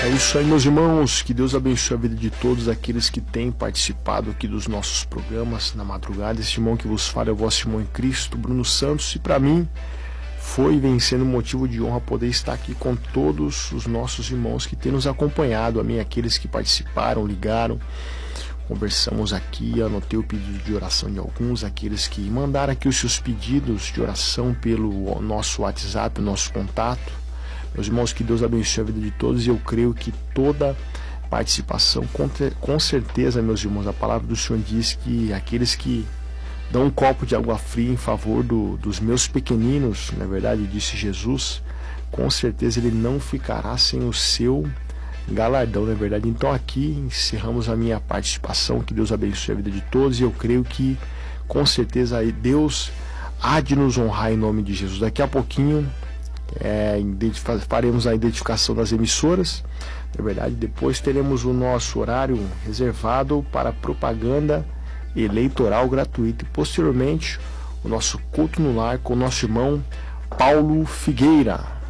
É isso aí, meus irmãos, que Deus abençoe a vida de todos aqueles que têm participado aqui dos nossos programas na madrugada. Esse irmão que vos fala é o vosso irmão em Cristo, Bruno Santos, e para mim foi vencendo motivo de honra poder estar aqui com todos os nossos irmãos que têm nos acompanhado, a mim, aqueles que participaram, ligaram, conversamos aqui, anotei o pedido de oração de alguns, aqueles que mandaram aqui os seus pedidos de oração pelo nosso WhatsApp, nosso contato. Meus irmãos, que Deus abençoe a vida de todos, e eu creio que toda participação, com certeza, meus irmãos, a palavra do Senhor diz que aqueles que dão um copo de água fria em favor dos meus pequeninos, na verdade, disse Jesus, com certeza ele não ficará sem o seu galardão, na verdade. Então aqui encerramos a minha participação, que Deus abençoe a vida de todos, e eu creio que com certeza Deus há de nos honrar em nome de Jesus. Daqui a pouquinho faremos a identificação das emissoras, na verdade. Depois teremos o nosso horário reservado para propaganda eleitoral gratuita, e posteriormente o nosso culto no lar com o nosso irmão Paulo Figueira.